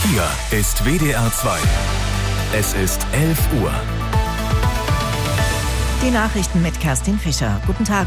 Hier ist WDR 2. Es ist 11 Uhr. Die Nachrichten mit Kerstin Fischer. Guten Tag.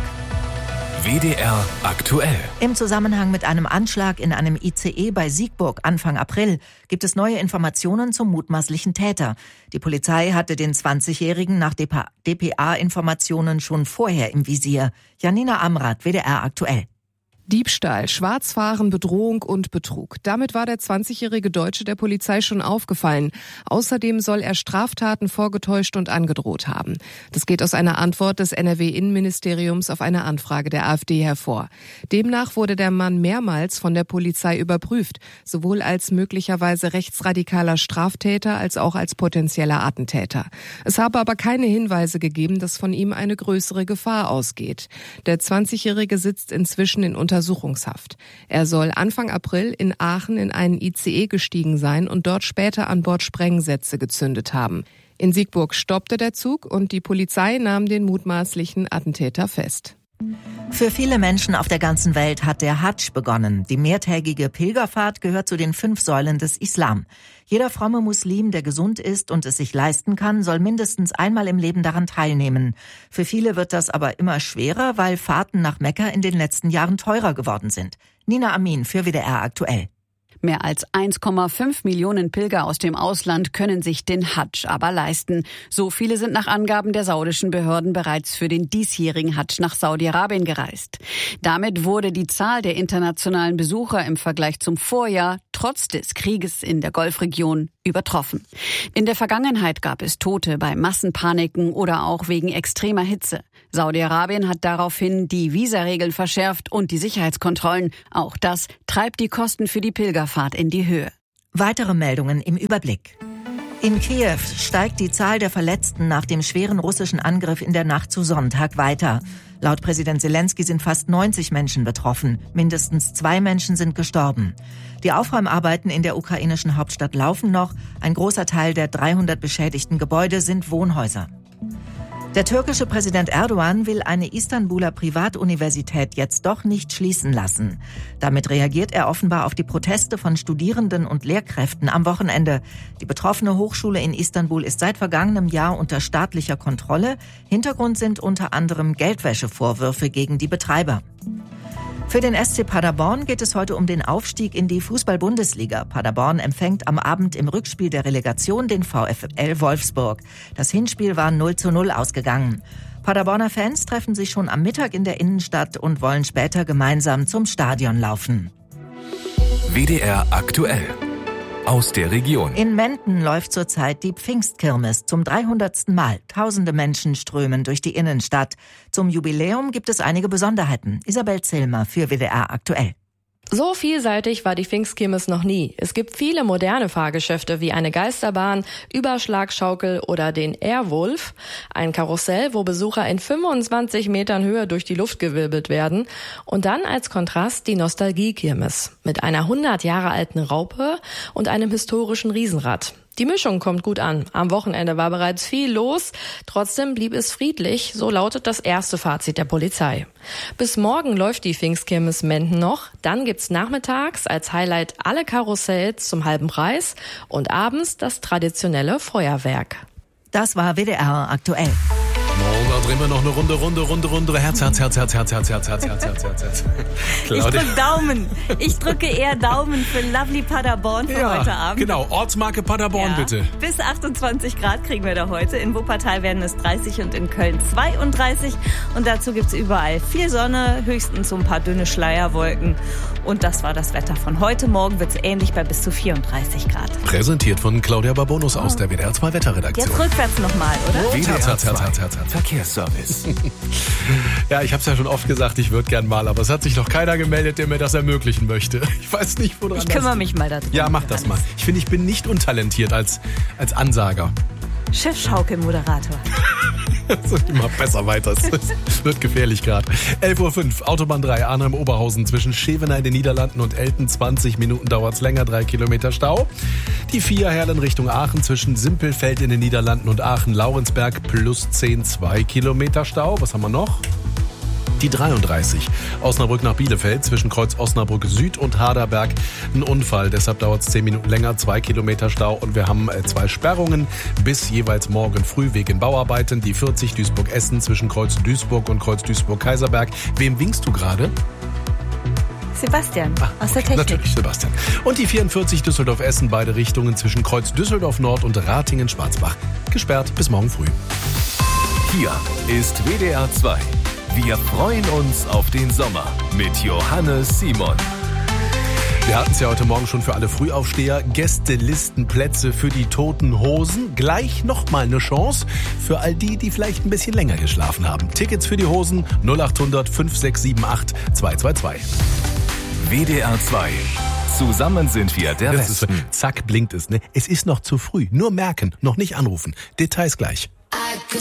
WDR aktuell. Im Zusammenhang mit einem Anschlag in einem ICE bei Siegburg Anfang April gibt es neue Informationen zum mutmaßlichen Täter. Die Polizei hatte den 20-Jährigen nach dpa-Informationen schon vorher im Visier. Janina Amrath, WDR aktuell. Diebstahl, Schwarzfahren, Bedrohung und Betrug. Damit war der 20-jährige Deutsche der Polizei schon aufgefallen. Außerdem soll er Straftaten vorgetäuscht und angedroht haben. Das geht aus einer Antwort des NRW-Innenministeriums auf eine Anfrage der AfD hervor. Demnach wurde der Mann mehrmals von der Polizei überprüft, sowohl als möglicherweise rechtsradikaler Straftäter als auch als potenzieller Attentäter. Es habe aber keine Hinweise gegeben, dass von ihm eine größere Gefahr ausgeht. Der 20-jährige sitzt inzwischen in Untersuchungshaft. Er soll Anfang April in Aachen in einen ICE gestiegen sein und dort später an Bord Sprengsätze gezündet haben. In Siegburg stoppte der Zug und die Polizei nahm den mutmaßlichen Attentäter fest. Für viele Menschen auf der ganzen Welt hat der Hadsch begonnen. Die mehrtägige Pilgerfahrt gehört zu den 5 Säulen des Islam. Jeder fromme Muslim, der gesund ist und es sich leisten kann, soll mindestens einmal im Leben daran teilnehmen. Für viele wird das aber immer schwerer, weil Fahrten nach Mekka in den letzten Jahren teurer geworden sind. Nina Amin für WDR aktuell. Mehr als 1,5 Millionen Pilger aus dem Ausland können sich den Hadsch aber leisten. So viele sind nach Angaben der saudischen Behörden bereits für den diesjährigen Hadsch nach Saudi-Arabien gereist. Damit wurde die Zahl der internationalen Besucher im Vergleich zum Vorjahr trotz des Krieges in der Golfregion übertroffen. In der Vergangenheit gab es Tote bei Massenpaniken oder auch wegen extremer Hitze. Saudi-Arabien hat daraufhin die Visaregeln verschärft und die Sicherheitskontrollen. Auch das treibt die Kosten für die Pilgerfahrt in die Höhe. Weitere Meldungen im Überblick. In Kiew steigt die Zahl der Verletzten nach dem schweren russischen Angriff in der Nacht zu Sonntag weiter. Laut Präsident Zelensky sind fast 90 Menschen betroffen. Mindestens 2 Menschen sind gestorben. Die Aufräumarbeiten in der ukrainischen Hauptstadt laufen noch. Ein großer Teil der 300 beschädigten Gebäude sind Wohnhäuser. Der türkische Präsident Erdogan will eine Istanbuler Privatuniversität jetzt doch nicht schließen lassen. Damit reagiert er offenbar auf die Proteste von Studierenden und Lehrkräften am Wochenende. Die betroffene Hochschule in Istanbul ist seit vergangenem Jahr unter staatlicher Kontrolle. Hintergrund sind unter anderem Geldwäschevorwürfe gegen die Betreiber. Für den SC Paderborn geht es heute um den Aufstieg in die Fußball-Bundesliga. Paderborn empfängt am Abend im Rückspiel der Relegation den VfL Wolfsburg. Das Hinspiel war 0:0 ausgegangen. Paderborner Fans treffen sich schon am Mittag in der Innenstadt und wollen später gemeinsam zum Stadion laufen. WDR aktuell. Aus der Region. In Menden läuft zurzeit die Pfingstkirmes zum 300. Mal. Tausende Menschen strömen durch die Innenstadt. Zum Jubiläum gibt es einige Besonderheiten. Isabel Zillmer für WDR aktuell. So vielseitig war die Pfingstkirmes noch nie. Es gibt viele moderne Fahrgeschäfte wie eine Geisterbahn, Überschlagschaukel oder den Airwolf. Ein Karussell, wo Besucher in 25 Metern Höhe durch die Luft gewirbelt werden. Und dann als Kontrast die Nostalgie-Kirmes mit einer 100 Jahre alten Raupe und einem historischen Riesenrad. Die Mischung kommt gut an. Am Wochenende war bereits viel los. Trotzdem blieb es friedlich, so lautet das erste Fazit der Polizei. Bis morgen läuft die Pfingstkirmes Menden noch. Dann gibt's nachmittags als Highlight alle Karussells zum halben Preis und abends das traditionelle Feuerwerk. Das war WDR aktuell. Da drehen wir noch eine Runde. Herz. Ich drücke eher Daumen für Lovely Paderborn für heute Abend. Genau, Ortsmarke Paderborn bitte. Bis 28 Grad kriegen wir da heute. In Wuppertal werden es 30 und in Köln 32. Und dazu gibt's überall viel Sonne, höchstens so ein paar dünne Schleierwolken. Und das war das Wetter von heute. Morgen wird's ähnlich bei bis zu 34 Grad. Präsentiert von Claudia Barbonus aus der WDR 2 Wetterredaktion. Jetzt rückwärts nochmal, oder? WDR 2 Verkehrsservice. Ja, ich habe es ja schon oft gesagt, ich würde gern mal, aber es hat sich noch keiner gemeldet, der mir das ermöglichen möchte. Ich weiß nicht, woran Ich kümmere mich mal darum. Ja, mach das mal. Ich finde, ich bin nicht untalentiert als Ansager. Chefschaukelmoderator. So, immer besser weiter. Es wird gefährlich gerade. 11:05 Uhr, Autobahn 3, Arnhem-Oberhausen zwischen Schevener in den Niederlanden und Elten. 20 Minuten dauert's länger, 3 Kilometer Stau. Die 4 Herlen Richtung Aachen zwischen Simpelfeld in den Niederlanden und Aachen-Laurensberg plus 10, 2 Kilometer Stau. Was haben wir noch? Die 33. Osnabrück nach Bielefeld zwischen Kreuz Osnabrück Süd und Harderberg. Ein Unfall, deshalb dauert es 10 Minuten länger, 2 Kilometer Stau und wir haben 2 Sperrungen bis jeweils morgen früh wegen Bauarbeiten. Die 40 Duisburg-Essen zwischen Kreuz Duisburg und Kreuz Duisburg-Kaiserberg. Wem winkst du gerade? Sebastian aus der Technik. Natürlich, Sebastian. Und die 44 Düsseldorf-Essen, beide Richtungen zwischen Kreuz Düsseldorf-Nord und Ratingen-Schwarzbach. Gesperrt bis morgen früh. Hier ist WDR 2. Wir freuen uns auf den Sommer mit Johannes Simon. Wir hatten es ja heute Morgen schon für alle Frühaufsteher. Gästelistenplätze für die Toten Hosen. Gleich nochmal eine Chance für all die, die vielleicht ein bisschen länger geschlafen haben. Tickets für die Hosen 0800 5678 222. WDR 2. Zusammen sind wir der Westen. Zack, blinkt es. Ne? Es ist noch zu früh. Nur merken, noch nicht anrufen. Details gleich.